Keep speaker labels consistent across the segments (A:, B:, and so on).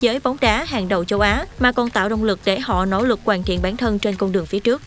A: giới bóng đá hàng đầu châu Á, mà còn tạo động lực để họ nỗ lực hoàn thiện bản thân trên con đường phía trước.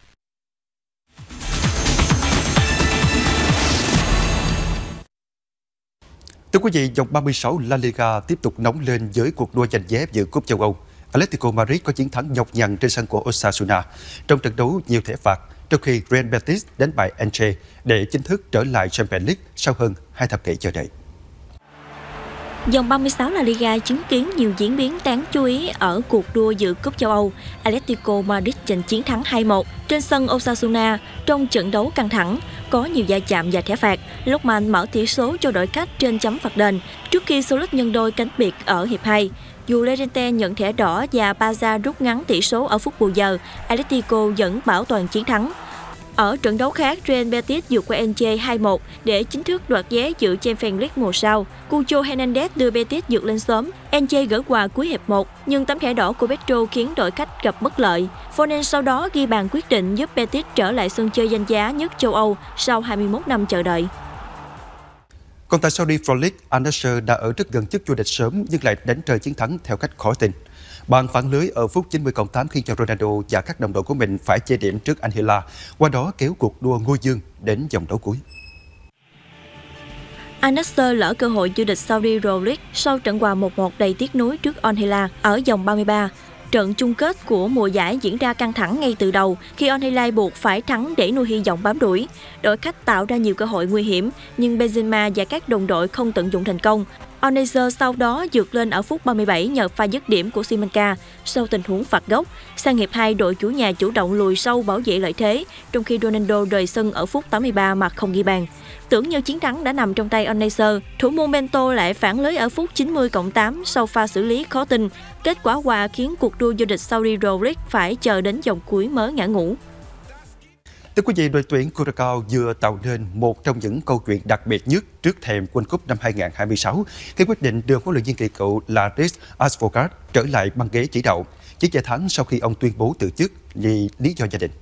B: Thưa quý vị, vòng 36 La Liga tiếp tục nóng lên với cuộc đua giành vé dự cúp châu Âu. Atletico Madrid có chiến thắng nhọc nhằn trên sân của Osasuna trong trận đấu nhiều thẻ phạt, trong khi Real Betis đánh bại Elche để chính thức trở lại Champions League sau hơn 2 thập kỷ chờ đợi.
A: Vòng 36 La Liga chứng kiến nhiều diễn biến đáng chú ý ở cuộc đua dự cúp châu Âu. Atletico Madrid giành chiến thắng 2-1 trên sân Osasuna trong trận đấu căng thẳng, có nhiều va chạm và thẻ phạt. Lookman mở tỷ số cho đội khách trên chấm phạt đền trước khi Solis nhân đôi cánh biệt ở hiệp 2. Dù Llorente nhận thẻ đỏ và Barca rút ngắn tỷ số ở phút bù giờ, Atletico vẫn bảo toàn chiến thắng. Ở trận đấu khác, Real Betis vượt qua Elche 2-1 để chính thức đoạt vé dự Champions League mùa sau. Cucho Hernandez đưa Betis vượt lên sớm. Elche gỡ quà cuối hiệp 1, nhưng tấm thẻ đỏ của Pedro khiến đội khách gặp bất lợi. Foden sau đó ghi bàn quyết định giúp Betis trở lại sân chơi danh giá nhất châu Âu sau 21 năm chờ đợi.
B: Còn tại Saudi Pro League, Al Nassr đã ở rất gần chức vô địch sớm nhưng lại đánh rơi chiến thắng theo cách khó tin. Bàn phản lưới ở phút 90+8 khiến cho Ronaldo và các đồng đội của mình phải chê điểm trước Al Hilal, qua đó kéo cuộc đua ngôi vương đến vòng đấu cuối.
A: Al Nassr lỡ cơ hội vô địch Saudi Pro League sau trận hòa 1-1 đầy tiếc nuối trước Al Hilal ở vòng 33. Trận chung kết của mùa giải diễn ra căng thẳng ngay từ đầu khi Al Hilal buộc phải thắng để nuôi hy vọng bám đuổi. Đội khách tạo ra nhiều cơ hội nguy hiểm, nhưng Benzema và các đồng đội không tận dụng thành công. Al Nassr sau đó vượt lên ở phút 37 nhờ pha dứt điểm của Simanca sau tình huống phạt góc. Sang hiệp 2, đội chủ nhà chủ động lùi sâu bảo vệ lợi thế, trong khi Ronaldo rời sân ở phút 83 mà không ghi bàn. Tưởng như chiến thắng đã nằm trong tay Al Nassr, thủ môn Bento lại phản lưới ở phút 90+8 sau pha xử lý khó tin. Kết quả hòa khiến cuộc đua vô địch Saudi Pro League phải chờ đến vòng cuối mới ngã ngũ.
B: Thưa quý vị, đội tuyển Curacao vừa tạo nên một trong những câu chuyện đặc biệt nhất trước thềm World Cup năm 2026 khi quyết định đưa huấn luyện viên kỳ cựu là Luis Advocat trở lại băng ghế chỉ đạo, chỉ vài tháng sau khi ông tuyên bố từ chức vì lý do gia đình.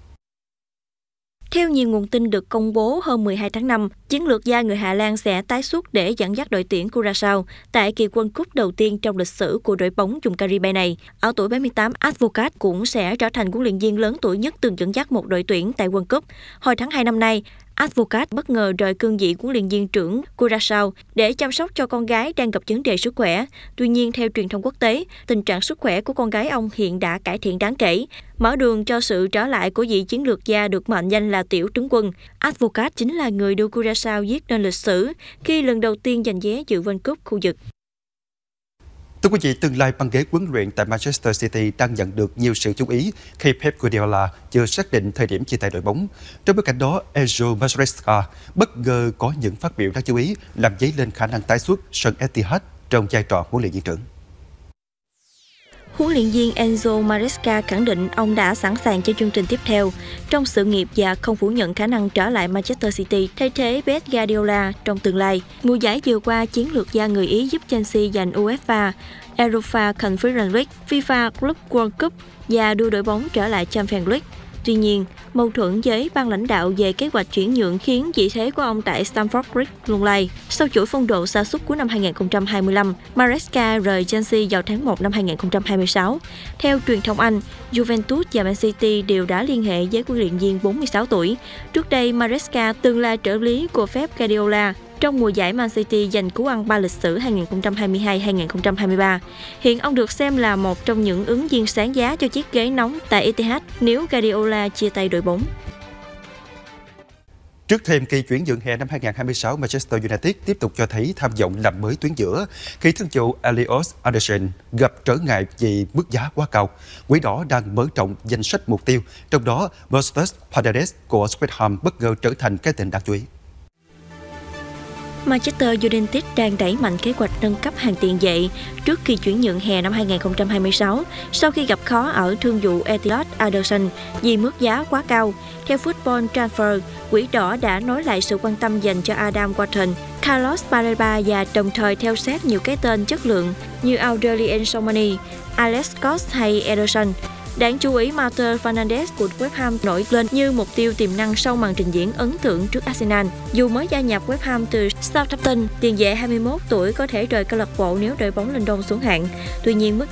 A: Theo nhiều nguồn tin được công bố hôm 12 tháng 5, chiến lược gia người Hà Lan sẽ tái xuất để dẫn dắt đội tuyển Curaçao tại kỳ World Cup đầu tiên trong lịch sử của đội bóng vùng Caribe này. Ở tuổi 78, Advocat cũng sẽ trở thành huấn luyện viên lớn tuổi nhất từng dẫn dắt một đội tuyển tại World Cup. Hồi tháng 2 năm nay, Advocat bất ngờ rời cương vị huấn luyện viên trưởng Curaçao để chăm sóc cho con gái đang gặp vấn đề sức khỏe. Tuy nhiên, theo truyền thông quốc tế, tình trạng sức khỏe của con gái ông hiện đã cải thiện đáng kể, mở đường cho sự trở lại của vị chiến lược gia được mệnh danh là Tiểu Trấn Quân. Advocat chính là người đưa Curaçao viết nên lịch sử khi lần đầu tiên giành vé dự World Cup khu vực.
B: Thưa quý vị, tương lai băng ghế huấn luyện tại Manchester City đang nhận được nhiều sự chú ý khi Pep Guardiola chưa xác định thời điểm chia tay đội bóng. Trong bối cảnh đó, Enzo Maresca bất ngờ có những phát biểu đáng chú ý làm dấy lên khả năng tái xuất sân Etihad trong vai trò huấn luyện viên trưởng.
A: Huấn luyện viên Enzo Maresca khẳng định ông đã sẵn sàng cho chương trình tiếp theo trong sự nghiệp và không phủ nhận khả năng trở lại Manchester City thay thế Pep Guardiola trong tương lai. Mùa giải vừa qua, chiến lược gia người Ý giúp Chelsea giành UEFA, Europa Conference League, FIFA Club World Cup và đưa đội bóng trở lại Champions League. Tuy nhiên, mâu thuẫn với ban lãnh đạo về kế hoạch chuyển nhượng khiến vị thế của ông tại Stamford Bridge lung lay. Sau chuỗi phong độ sa sút cuối năm 2025, Maresca rời Chelsea vào tháng 1 năm 2026. Theo truyền thông Anh, Juventus và Man City đều đã liên hệ với huấn luyện viên 46 tuổi. Trước đây, Maresca từng là trợ lý của Pep Guardiola trong mùa giải Man City giành cú ăn 3 lịch sử 2022-2023. Hiện ông được xem là một trong những ứng viên sáng giá cho chiếc ghế nóng tại Etihad nếu Guardiola chia tay đội bóng.
B: Trước thêm kỳ chuyển nhượng hè năm 2026, Manchester United tiếp tục cho thấy tham vọng làm mới tuyến giữa khi thương vụ Elliot Anderson gặp trở ngại vì mức giá quá cao. Quỹ đỏ đang mở rộng danh sách mục tiêu, trong đó Moses Paredes của West Ham bất ngờ trở thành cái tên đáng chú ý.
A: Manchester United đang đẩy mạnh kế hoạch nâng cấp hàng tiền vệ trước khi chuyển nhượng hè năm 2026 sau khi gặp khó ở thương vụ Elliot Anderson vì mức giá quá cao. Theo Football Transfer, Quỷ đỏ đã nối lại sự quan tâm dành cho Adam Wharton, Carlos Baleba và đồng thời theo sát nhiều cái tên chất lượng như Aurelien Tchouameni, Alex Scott hay Ederson. Đáng chú ý, Matheus Fernandes của West Ham nổi lên như mục tiêu tiềm năng sau màn trình diễn ấn tượng trước Arsenal. Dù mới gia nhập West Ham từ Southampton, tiền vệ 21 tuổi có thể rời câu lạc bộ nếu đội bóng London xuống hạng. Tuy nhiên, mức